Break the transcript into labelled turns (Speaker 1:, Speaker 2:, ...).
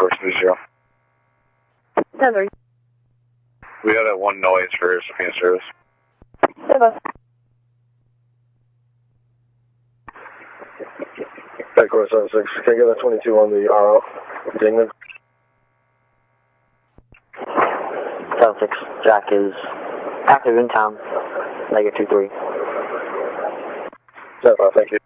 Speaker 1: course 30.
Speaker 2: Denver.
Speaker 1: We have that one noise for Sabina service.
Speaker 2: Denver.
Speaker 3: Back course 76. Can I get that 22 on the RO? Dingman.
Speaker 4: 76. Jack is active in town. -23.
Speaker 3: Thank you.